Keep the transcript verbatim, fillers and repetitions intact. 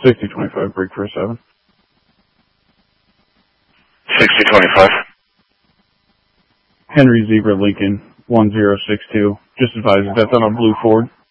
sixty twenty-five, break for a seven. sixty twenty-five. Henry Zebra Lincoln, one zero six two. Just advise that's on a blue Ford.